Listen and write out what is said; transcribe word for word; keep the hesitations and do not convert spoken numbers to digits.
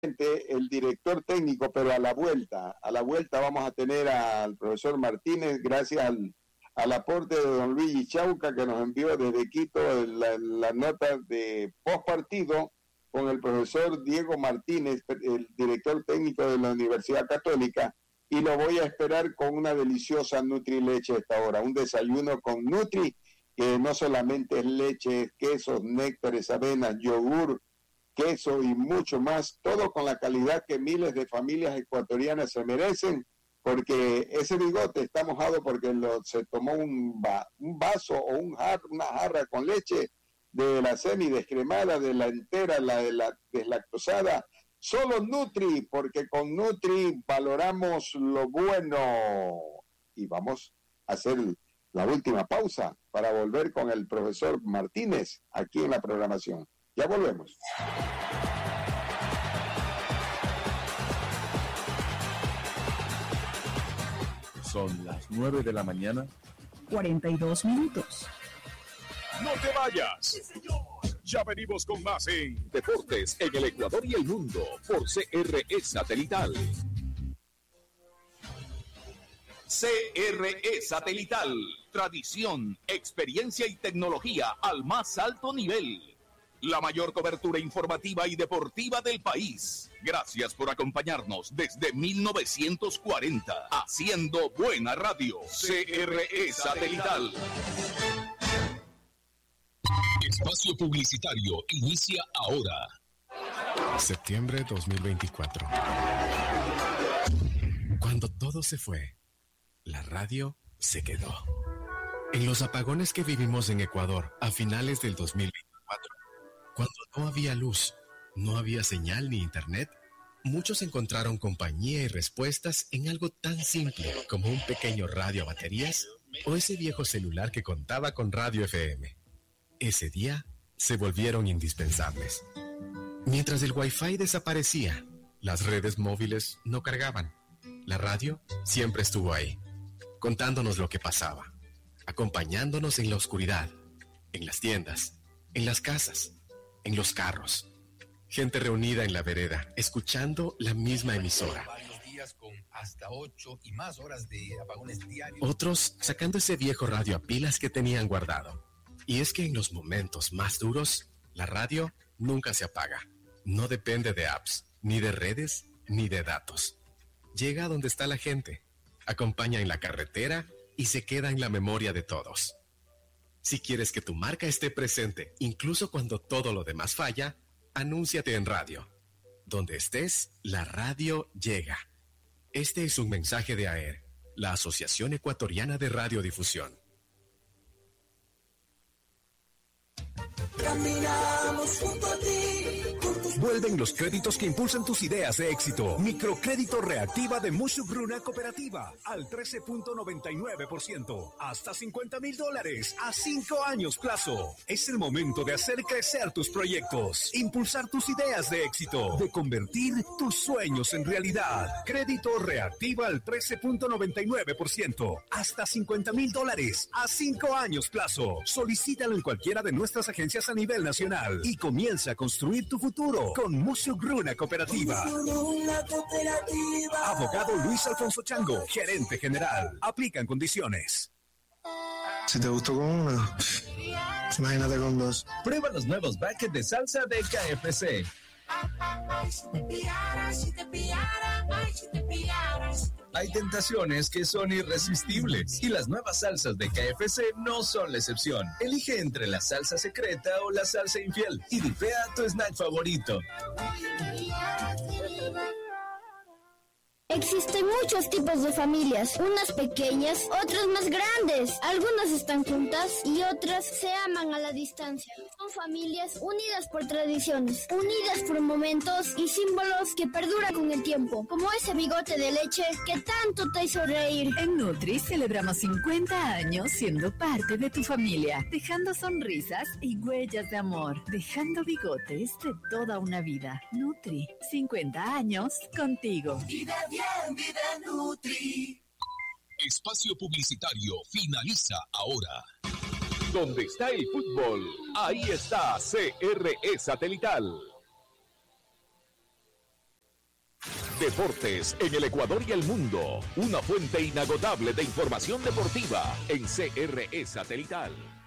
el director técnico, pero a la vuelta, a la vuelta vamos a tener al profesor Martínez, gracias al, al aporte de don Luigi Chauca, que nos envió desde Quito la, la nota de post partido con el profesor Diego Martínez, el director técnico de la Universidad Católica, y lo voy a esperar con una deliciosa Nutrileche a esta hora, un desayuno con Nutri, que no solamente es leche, quesos, néctares, avenas, yogur, queso y mucho más, todo con la calidad que miles de familias ecuatorianas se merecen, porque ese bigote está mojado porque lo, se tomó un, va, un vaso o un jar, una jarra con leche de la semidescremada, de la entera, la de la deslactosada. Solo Nutri, porque con Nutri valoramos lo bueno. Y vamos a hacer la última pausa para volver con el profesor Martínez aquí en la programación. Ya volvemos. Son las nueve de la mañana. cuarenta y dos minutos. ¡No te vayas! ¡Sí, señor! Ya venimos con más en Deportes en el Ecuador y el Mundo por C R E Satelital. C R E Satelital. Tradición, experiencia y tecnología al más alto nivel. La mayor cobertura informativa y deportiva del país. Gracias por acompañarnos desde mil novecientos cuarenta, haciendo buena radio. C R E Satelital. Espacio publicitario inicia ahora. Septiembre dos mil veinticuatro. Cuando todo se fue, la radio se quedó. En los apagones que vivimos en Ecuador a finales del dos mil veinticuatro, cuando no había luz, no había señal ni internet, muchos encontraron compañía y respuestas en algo tan simple como un pequeño radio a baterías o ese viejo celular que contaba con radio F M. Ese día se volvieron indispensables. Mientras el Wi-Fi desaparecía, las redes móviles no cargaban. La radio siempre estuvo ahí, contándonos lo que pasaba, acompañándonos en la oscuridad, en las tiendas, en las casas, en los carros. Gente reunida en la vereda, escuchando la misma emisora. Con hasta ocho y más horas de apagones diarios. Otros sacando ese viejo radio a pilas que tenían guardado. Y es que en los momentos más duros, la radio nunca se apaga. No depende de apps, ni de redes, ni de datos. Llega a donde está la gente, acompaña en la carretera y se queda en la memoria de todos. Si quieres que tu marca esté presente, incluso cuando todo lo demás falla, anúnciate en radio. Donde estés, la radio llega. Este es un mensaje de A E R, la Asociación Ecuatoriana de Radiodifusión. Caminamos junto a ti. Vuelven los créditos que impulsan tus ideas de éxito. Microcrédito Reactiva de Mushugruna Cooperativa al trece punto noventa y nueve por ciento. Hasta cincuenta mil dólares a cinco años plazo. Es el momento de hacer crecer tus proyectos, impulsar tus ideas de éxito, de convertir tus sueños en realidad. Crédito Reactiva al trece punto noventa y nueve por ciento. Hasta cincuenta mil dólares a cinco años plazo. Solicítalo en cualquiera de nuestras agencias a nivel nacional y comienza a construir tu futuro con Mushugruna Cooperativa. Abogado Luis Alfonso Chango, gerente general. Aplican condiciones. Si te gustó con uno, imagínate con dos. Prueba los nuevos buckets de salsa de K F C. Hay tentaciones que son irresistibles y las nuevas salsas de K F C no son la excepción. Elige entre la salsa secreta o la salsa infiel y dipea tu snack favorito. Existen muchos tipos de familias, unas pequeñas, otras más grandes. Algunas están juntas y otras se aman a la distancia. Son familias unidas por tradiciones, unidas por momentos y símbolos que perduran con el tiempo, como ese bigote de leche que tanto te hizo reír. En Nutri celebramos cincuenta años siendo parte de tu familia, dejando sonrisas y huellas de amor, dejando bigotes de toda una vida. Nutri, cincuenta años contigo. Vida bien, vida Nutri. Espacio publicitario finaliza ahora. Donde está el fútbol, ahí está C R E Satelital. Deportes en el Ecuador y el mundo. Una fuente inagotable de información deportiva en C R E Satelital.